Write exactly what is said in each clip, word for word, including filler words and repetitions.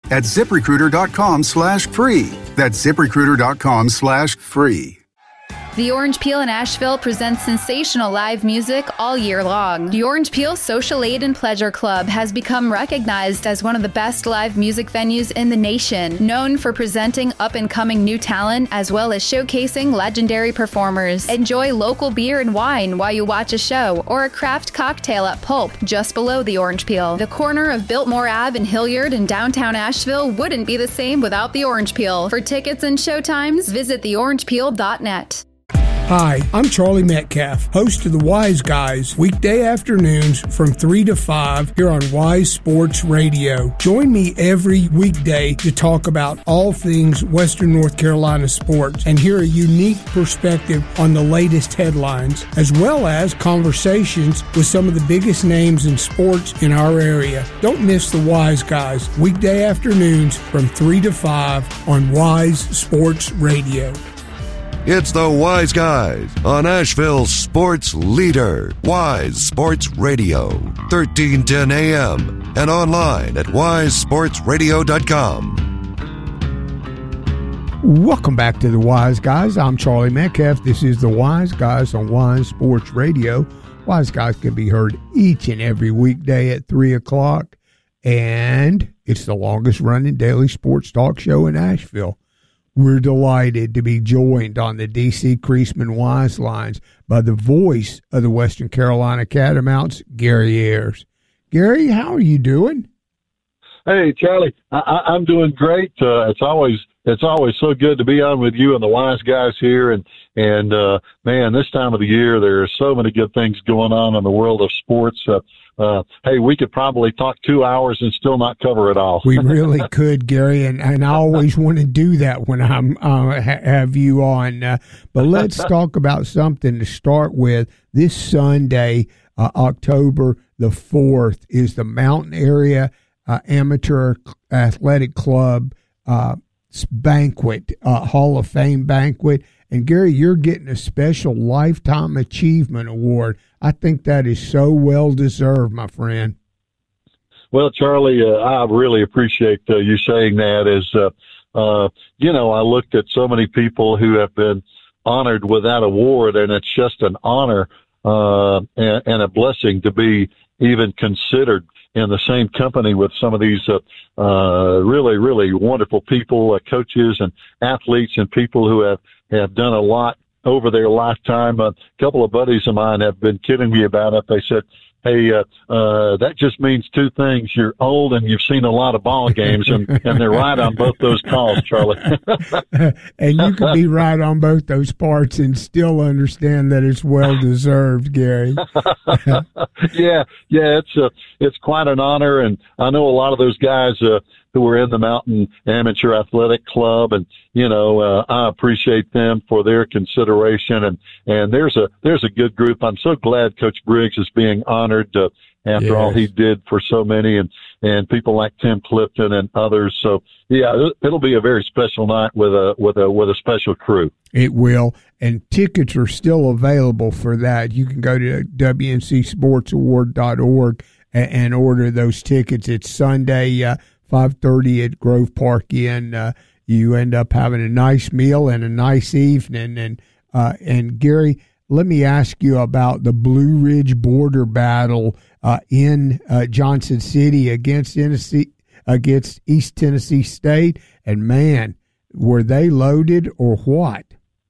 at ZipRecruiter.com slash free. That's ZipRecruiter.com slash free. The Orange Peel in Asheville presents sensational live music all year long. The Orange Peel Social Aid and Pleasure Club has become recognized as one of the best live music venues in the nation, known for presenting up-and-coming new talent as well as showcasing legendary performers. Enjoy local beer and wine while you watch a show or a craft cocktail at Pulp, just below the Orange Peel. The corner of Biltmore Avenue in Hilliard in downtown Asheville wouldn't be the same without the Orange Peel. For tickets and showtimes, visit the orange peel dot net. Hi, I'm Charlie Metcalf, host of The Wise Guys, weekday afternoons from three to five here on Wise Sports Radio. Join me every weekday to talk about all things Western North Carolina sports and hear a unique perspective on the latest headlines, as well as conversations with some of the biggest names in sports in our area. Don't miss The Wise Guys, weekday afternoons from three to five on Wise Sports Radio. It's the Wise Guys on Asheville's sports leader, Wise Sports Radio, thirteen ten A M and online at wise sports radio dot com. Welcome back to the Wise Guys. I'm Charlie Metcalf. This is the Wise Guys on Wise Sports Radio. Wise Guys can be heard each and every weekday at three o'clock, and it's the longest running daily sports talk show in Asheville. We're delighted to be joined on the D C Creasman Wise Lines by the voice of the Western Carolina Catamounts, Gary Ayers. Gary, how are you doing? Hey, Charlie, I, I, I'm doing great. Uh, it's always it's always so good to be on with you and the Wise Guys here. And, and uh, man, this time of the year, there are so many good things going on in the world of sports. Uh, Uh, hey, we could probably talk two hours and still not cover it all. We really could, Gary, and, and I always want to do that when I'm uh, ha- have you on. Uh, but let's talk about something to start with. This Sunday, uh, October the fourth, is the Mountain Area uh, Amateur Athletic Club uh, banquet, uh, Hall of Fame banquet. And, Gary, you're getting a special Lifetime Achievement Award. I think that is so well-deserved, my friend. Well, Charlie, uh, I really appreciate uh, you saying that. As, uh, uh, you know, I looked at so many people who have been honored with that award, and it's just an honor uh, and, and a blessing to be even considered in the same company with some of these uh, uh, really, really wonderful people, uh, coaches and athletes and people who have, have done a lot over their lifetime. A couple of buddies of mine have been kidding me about it. They said, hey, uh, uh, that just means two things. You're old and you've seen a lot of ball games, and, and they're right on both those calls, Charlie. And you can be right on both those parts and still understand that it's well-deserved, Gary. yeah, yeah, it's uh, it's quite an honor, and I know a lot of those guys uh, who were in the Mountain Amateur Athletic Club, and you know, uh, I appreciate them for their consideration, and and there's a there's a good group. I'm so glad Coach Briggs is being honored uh, after yes. all he did for so many, and and people like Tim Clifton and others. So yeah, it'll be a very special night with a with a with a special crew. It will, and tickets are still available for that. You can go to W N C sports award dot org and, and order those tickets. It's Sunday, uh, five thirty at Grove Park Inn. Uh, you end up having a nice meal and a nice evening. And uh, and Gary, let me ask you about the Blue Ridge border battle uh, in uh, Johnson City against Tennessee, against East Tennessee State. And man, were they loaded or what?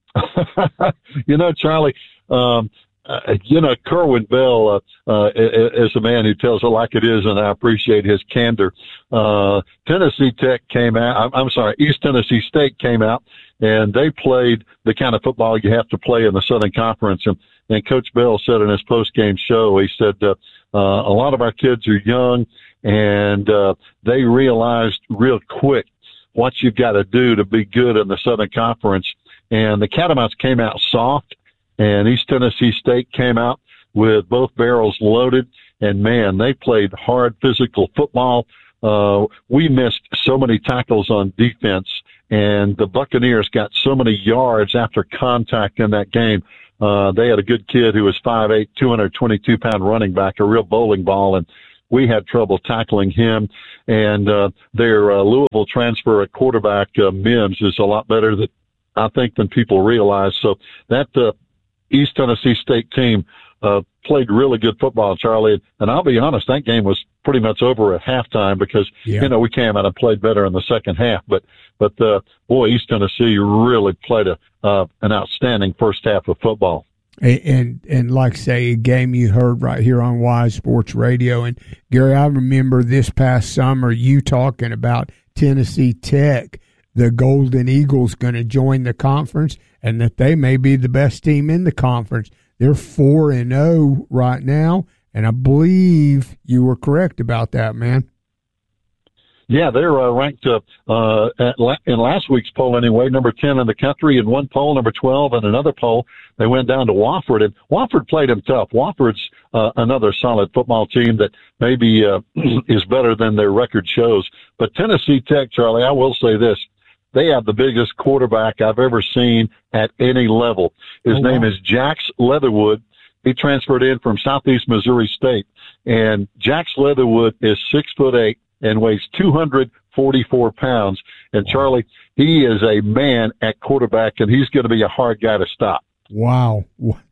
You know, Charlie, um, uh, you know, Kerwin Bell uh, uh, is a man who tells it like it is, and I appreciate his candor. Uh, Tennessee Tech came out, I'm, I'm sorry, East Tennessee State came out, and they played the kind of football you have to play in the Southern Conference. And, and Coach Bell said in his post-game show, he said, uh, uh, a lot of our kids are young, and uh, they realized real quick what you've got to do to be good in the Southern Conference. And the Catamounts came out soft, and East Tennessee State came out with both barrels loaded. And, man, they played hard physical football. Uh, we missed so many tackles on defense, and the Buccaneers got so many yards after contact in that game. Uh, they had a good kid who was five eight, two hundred twenty-two pound running back, a real bowling ball, and we had trouble tackling him. And uh, their uh, Louisville transfer at quarterback, uh, Mims, is a lot better than I think than people realize. So that uh, East Tennessee State team uh, played really good football, Charlie. And I'll be honest, that game was pretty much over at halftime because, yeah. you know, we came out and played better in the second half. But, but uh, boy, East Tennessee really played a uh, an outstanding first half of football. And, and and like say a game you heard right here on Wise Sports Radio. And Gary, I remember this past summer you talking about Tennessee Tech, the Golden Eagles, going to join the conference, and that they may be the best team in the conference. They're four and zero right now, and I believe you were correct about that, man. Yeah, they're uh, ranked uh, uh, at la- in last week's poll anyway, number ten in the country. In one poll, number twelve. In another poll, they went down to Wofford, and Wofford played them tough. Wofford's uh, another solid football team that maybe uh, is better than their record shows. But Tennessee Tech, Charlie, I will say this. They have the biggest quarterback I've ever seen at any level. His oh, name wow. is Jax Leatherwood. He transferred in from Southeast Missouri State. And Jax Leatherwood is six foot eight and weighs two hundred forty-four pounds. And Charlie, he is a man at quarterback, and he's going to be a hard guy to stop. Wow.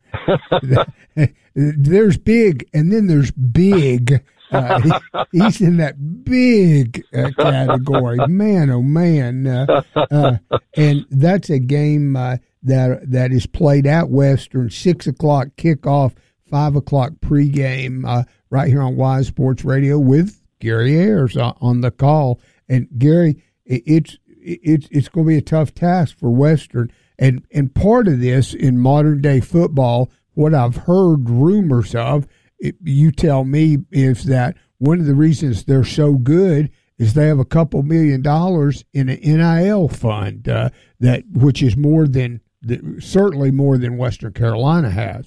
There's big, and then there's big. Uh, he, he's in that big uh, category. Man, oh man. Uh, uh, and that's a game uh, that that is played at Western, six o'clock kickoff, five o'clock pregame, uh, right here on Wise Sports Radio with Gary Ayers on the call. And Gary, it's it's it's going to be a tough task for Western. And and part of this in modern day football, what I've heard rumors of, it, you tell me, is that one of the reasons they're so good is they have a couple million dollars in an N I L fund, uh, that which is more than certainly more than Western Carolina has.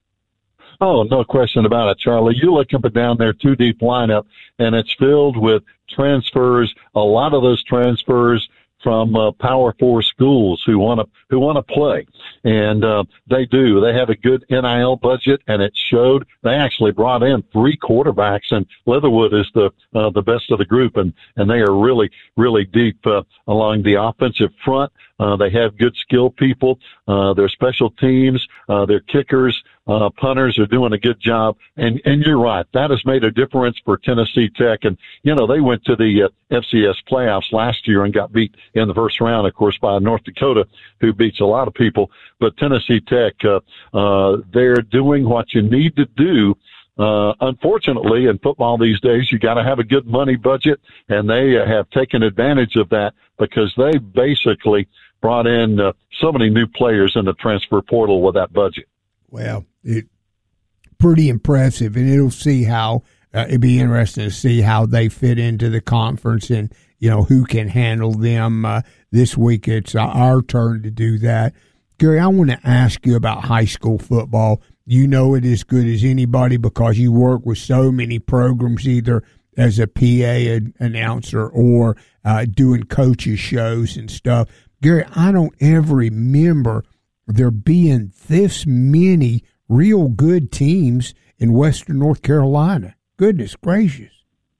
Oh, no question about it, Charlie. You look up and down their two-deep lineup, and it's filled with transfers. A lot of those transfers from uh, Power Four schools who want to who want to play, and uh, they do. They have a good N I L budget, and it showed. They actually brought in three quarterbacks, and Leatherwood is the uh, the best of the group, and and they are really really deep uh, along the offensive front. Uh, they have good skill people. Uh, their special teams, uh, their kickers, uh, punters are doing a good job. And, and you're right. That has made a difference for Tennessee Tech. And, you know, they went to the uh, F C S playoffs last year and got beat in the first round, of course, by North Dakota, who beats a lot of people. But Tennessee Tech, uh, uh, they're doing what you need to do. Uh, unfortunately, in football these days, you got to have a good money budget, and they uh, have taken advantage of that because they basically brought in uh, so many new players in the transfer portal with that budget. Well, it pretty impressive, and it'll see how uh, it'd be interesting to see how they fit into the conference, and you know who can handle them. Uh, this week, it's uh, our turn to do that. Gary, I want to ask you about high school football. You know it as good as anybody because you work with so many programs, either as a P A announcer or uh, doing coaches shows and stuff. Gary, I don't ever remember there being this many real good teams in Western North Carolina. Goodness gracious.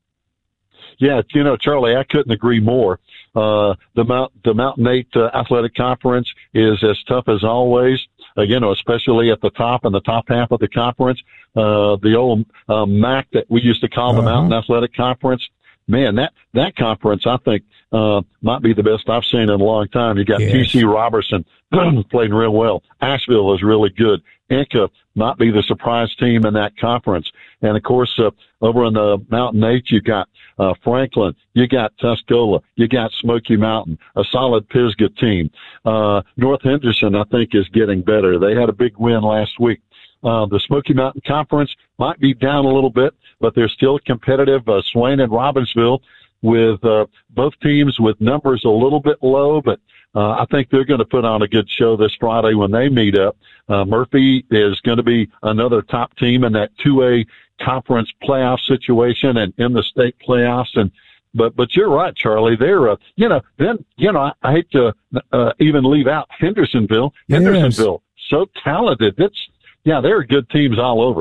Yeah, you know, Charlie, I couldn't agree more. Uh, the Mount, the Mountain Eight uh, Athletic Conference is as tough as always. Uh, you know, especially at the top and the top half of the conference. Uh, the old uh, M A C that we used to call the uh-huh. Mountain Athletic Conference. Man, that, that conference, I think, uh, might be the best I've seen in a long time. You got yes. T C Robertson playing real well. Asheville is really good. Inca might be the surprise team in that conference. And of course, uh, over in the Mountain Eight, you got, uh, Franklin, you got Tuscola, you got Smoky Mountain, a solid Pisgah team. Uh, North Henderson, I think, is getting better. They had a big win last week. Uh, the Smoky Mountain Conference might be down a little bit, but they're still competitive. Uh, Swain and Robbinsville with, uh, both teams with numbers a little bit low, but, uh, I think they're going to put on a good show this Friday when they meet up. Uh, Murphy is going to be another top team in that two A conference playoff situation and in the state playoffs. And, but, but you're right, Charlie. They're, uh, you know, then, you know, I, I hate to, uh, even leave out Hendersonville. Yes. Hendersonville, so talented. It's, yeah, there are good teams all over.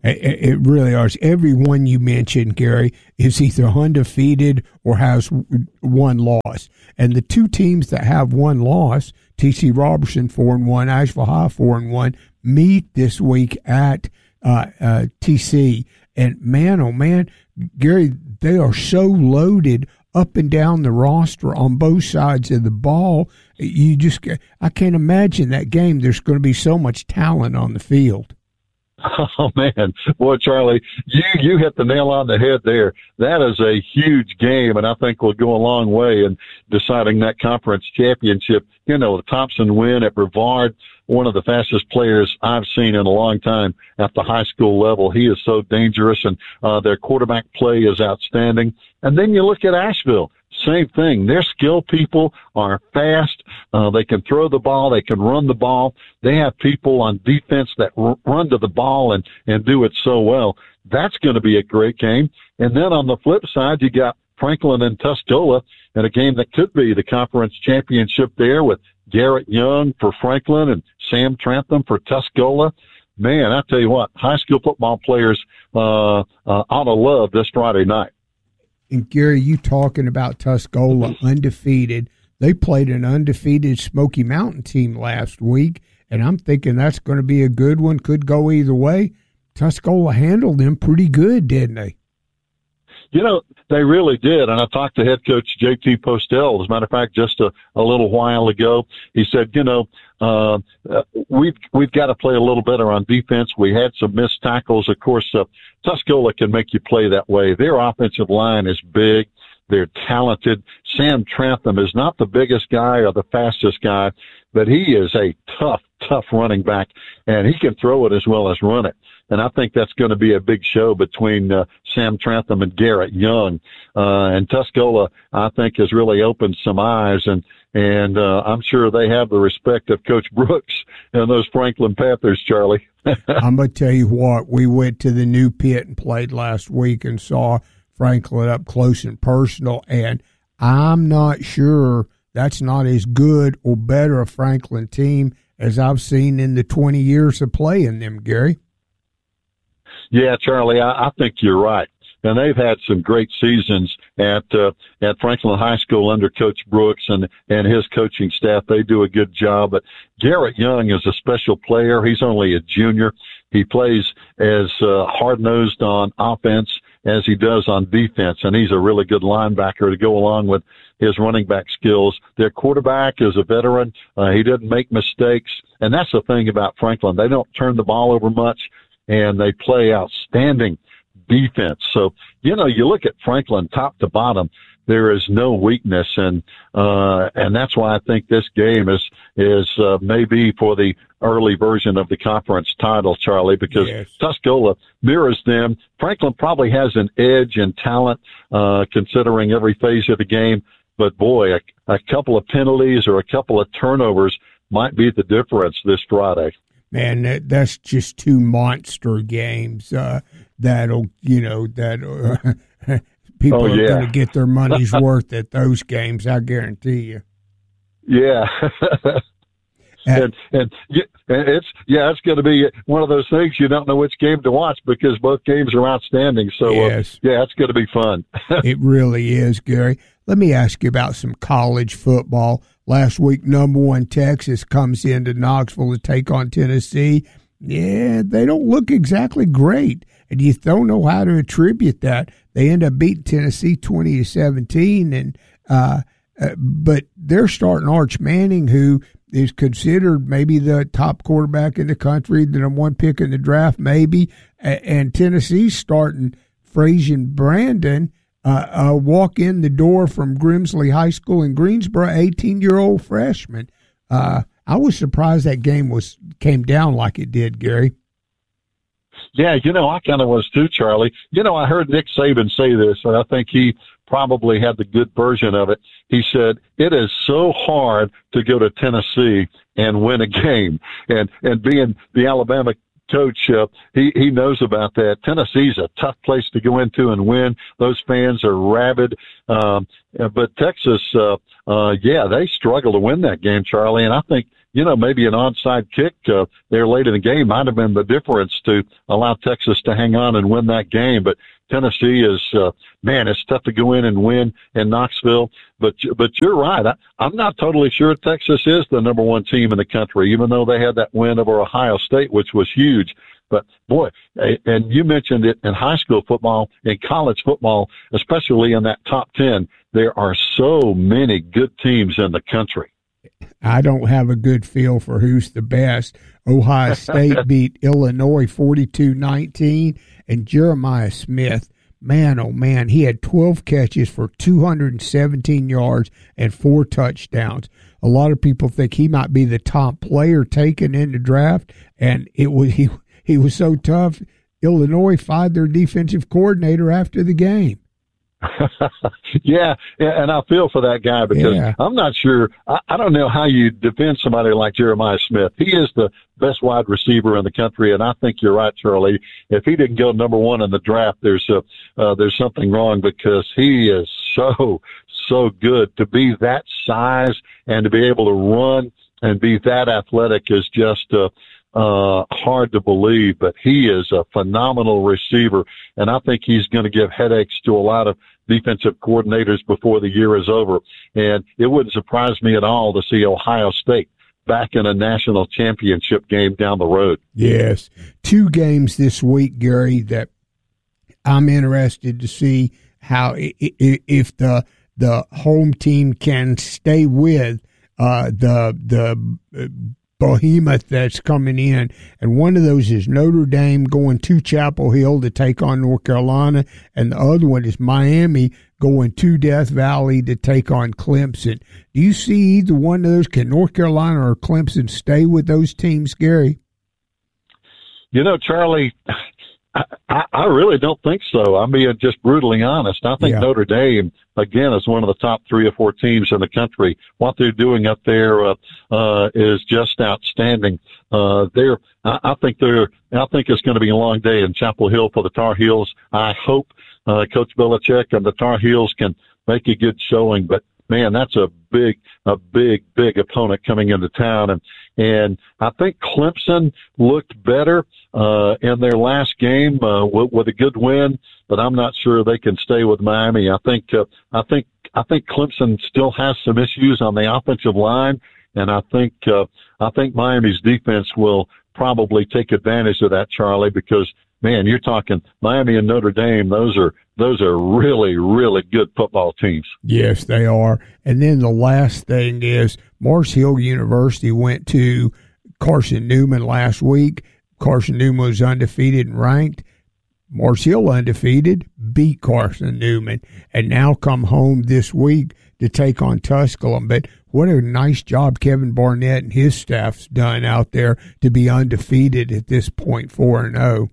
It, it really is. Everyone you mentioned, Gary, is either undefeated or has one loss. And the two teams that have one loss, T C Robertson four and one, Asheville High four and one, meet this week at uh, uh, T C. And man, oh man, Gary, they are so loaded up and down the roster on both sides of the ball. You just, I can't imagine that game. There's going to be so much talent on the field. Oh man, boy, Charlie, you you hit the nail on the head there. That is a huge game, and I think will go a long way in deciding that conference championship. You know, the Thompson win at Brevard, one of the fastest players I've seen in a long time at the high school level. He is so dangerous, and uh, their quarterback play is outstanding. And then you look at Asheville. Same thing. Their skill people are fast. Uh, they can throw the ball. They can run the ball. They have people on defense that r- run to the ball and, and do it so well. That's going to be a great game. And then on the flip side, you got Franklin and Tuscola in a game that could be the conference championship there with Garrett Young for Franklin and Sam Trantham for Tuscola. Man, I tell you what, high school football players uh, uh, ought to love this Friday night. And, Gary, you talking about Tuscola undefeated. They played an undefeated Smoky Mountain team last week, and I'm thinking that's going to be a good one. Could go either way. Tuscola handled them pretty good, didn't they? You know, they really did. And I talked to head coach J T Postel, as a matter of fact, just a, a little while ago. He said, you know, uh, uh, we've, we've got to play a little better on defense. We had some missed tackles. Of course, uh, Tuscola can make you play that way. Their offensive line is big. They're talented. Sam Trantham is not the biggest guy or the fastest guy, but he is a tough, tough running back, and he can throw it as well as run it. And I think that's going to be a big show between uh, Sam Trantham and Garrett Young. Uh, and Tuscola, I think, has really opened some eyes, and and uh, I'm sure they have the respect of Coach Brooks and those Franklin Panthers, Charlie. I'm going to tell you what, we went to the new pit and played last week and saw Franklin up close and personal, and I'm not sure that's not as good or better a Franklin team as I've seen in the twenty years of playing them, Gary. Yeah, Charlie, I, I think you're right. And they've had some great seasons at uh, at Franklin High School under Coach Brooks and, and his coaching staff. They do a good job. But Garrett Young is a special player. He's only a junior. He plays as uh, hard-nosed on offense as he does on defense, and he's a really good linebacker to go along with his running back skills. Their quarterback is a veteran. Uh, he doesn't make mistakes, and that's the thing about Franklin. They don't turn the ball over much, and they play outstanding defense. So, you know, you look at Franklin top to bottom, there is no weakness, and uh, and that's why I think this game is is uh, maybe for the early version of the conference title, Charlie, because yes. Tuscola mirrors them. Franklin probably has an edge in talent, uh, considering every phase of the game. But boy, a, a couple of penalties or a couple of turnovers might be the difference this Friday. Man, that, that's just two monster games. Uh, that'll, you know, that uh, people oh, are yeah. going to get their money's worth at those games. I guarantee you. Yeah. and and it's yeah, it's going to be one of those things you don't know which game to watch because both games are outstanding. So yes. uh, yeah, it's going to be fun. It really is, Gary. Let me ask you about some college football. Last week, number one Texas comes into Knoxville to take on Tennessee. Yeah, they don't look exactly great, and you don't know how to attribute that. They end up beating Tennessee twenty to seventeen, and uh, uh, but they're starting Arch Manning, who is considered maybe the top quarterback in the country, the number one pick in the draft, maybe, and Tennessee's starting Frazier Brandon. Uh, uh, walk in the door from Grimsley High School in Greensboro, eighteen-year-old freshman. Uh, I was surprised that game was came down like it did, Gary. Yeah, you know, I kind of was too, Charlie. You know, I heard Nick Saban say this, and I think he probably had the good version of it. He said, it is so hard to go to Tennessee and win a game. And, and being the Alabama coach, uh, he, he knows about that. Tennessee's a tough place to go into and win. Those fans are rabid. Um, but Texas, uh, uh, yeah, they struggle to win that game, Charlie. And I think you know, maybe an onside kick uh, there late in the game might have been the difference to allow Texas to hang on and win that game. But Tennessee is, uh, man, it's tough to go in and win in Knoxville. But but you're right. I, I'm not totally sure Texas is the number one team in the country, even though they had that win over Ohio State, which was huge. But, boy, and you mentioned it in high school football, in college football, especially in that top ten, there are so many good teams in the country. I don't have a good feel for who's the best. Ohio State beat Illinois forty-two nineteen, and Jeremiah Smith, man, oh, man, he had twelve catches for two hundred seventeen yards and four touchdowns. A lot of people think he might be the top player taken in the draft, and it was he – He was so tough, Illinois fired their defensive coordinator after the game. Yeah, and I feel for that guy because yeah. I'm not sure. I, I don't know how you defend somebody like Jeremiah Smith. He is the best wide receiver in the country, and I think you're right, Charlie. If he didn't go number one in the draft, there's a, uh, there's something wrong because he is so, so good. To be that size and to be able to run and be that athletic is just uh, – Uh, hard to believe, but he is a phenomenal receiver, and I think he's going to give headaches to a lot of defensive coordinators before the year is over. And it wouldn't surprise me at all to see Ohio State back in a national championship game down the road. Yes. Two games this week, Gary, that I'm interested to see how if the the home team can stay with uh, the the behemoth that's coming in, and one of those is Notre Dame going to Chapel Hill to take on North Carolina, and the other one is Miami going to Death Valley to take on Clemson. Do you see either one of those? Can North Carolina or Clemson stay with those teams, Gary? You know, Charlie, I, I really don't think so. I'm being just brutally honest. I think yeah. Notre Dame, again, is one of the top three or four teams in the country. What they're doing up there uh, uh, is just outstanding. Uh, they're, I, I think they're, I think it's going to be a long day in Chapel Hill for the Tar Heels. I hope uh, Coach Belichick and the Tar Heels can make a good showing, but man, that's a big, a big, big opponent coming into town. And, and I think Clemson looked better, uh, in their last game, uh, with, with a good win, but I'm not sure they can stay with Miami. I think, uh, I think, I think Clemson still has some issues on the offensive line. And I think, uh, I think Miami's defense will probably take advantage of that, Charlie, because man, you're talking Miami and Notre Dame. Those are, those are really, really good football teams. Yes, they are. And then the last thing is Mars Hill University went to Carson Newman last week. Carson Newman was undefeated and ranked. Mars Hill undefeated, beat Carson Newman, and now come home this week to take on Tusculum. But what a nice job Kevin Barnett and his staff's done out there to be undefeated at this point, four and oh.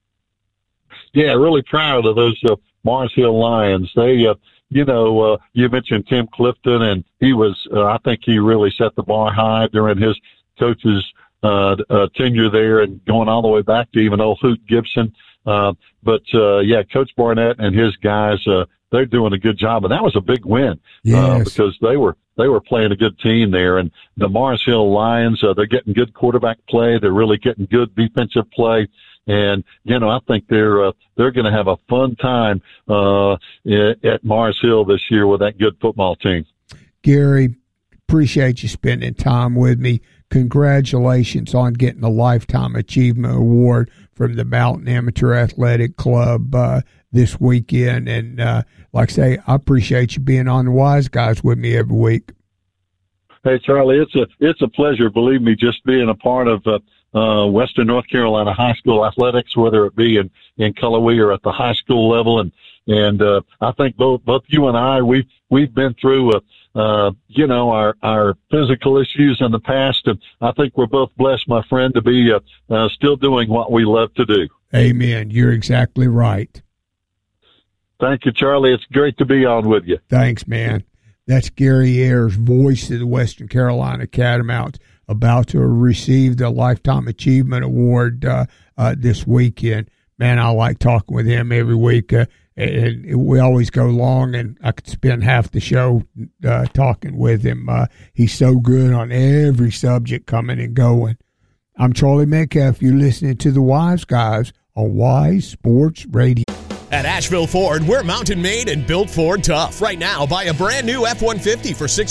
Yeah, really proud of those uh, Mars Hill Lions. They, uh, you know, uh, you mentioned Tim Clifton, and he was, uh, I think he really set the bar high during his coach's uh, uh, tenure there and going all the way back to even old Hoot Gibson. Uh, but, uh, yeah, Coach Barnett and his guys, uh, they're doing a good job. And that was a big win, yes. uh, because they were, they were playing a good team there. And the Mars Hill Lions, uh, they're getting good quarterback play. They're really getting good defensive play. And, you know, I think they're, uh, they're going to have a fun time, uh, at Mars Hill this year with that good football team. Gary, appreciate you spending time with me. Congratulations on getting the Lifetime Achievement Award from the Mountain Amateur Athletic Club, uh, this weekend. And, uh, like I say, I appreciate you being on the Wise Guys with me every week. Hey, Charlie, it's a, it's a pleasure. Believe me, just being a part of, uh, Uh, Western North Carolina high school athletics, whether it be in, in Cullowhee or at the high school level. And, and, uh, I think both, both you and I, we've, we've been through, uh, uh, you know, our, our physical issues in the past. And I think we're both blessed, my friend, to be, uh, uh still doing what we love to do. Amen. You're exactly right. Thank you, Charlie. It's great to be on with you. Thanks, man. That's Gary Ayers, voice of the Western Carolina Catamounts, about to receive the Lifetime Achievement Award uh, uh, this weekend. Man, I like talking with him every week. Uh, and we always go long, and I could spend half the show uh, talking with him. Uh, he's so good on every subject coming and going. I'm Charlie Metcalf. You're listening to the Wise Guys on Wise Sports Radio. At Asheville Ford, we're mountain made and built Ford tough. Right now, buy a brand new F one fifty for six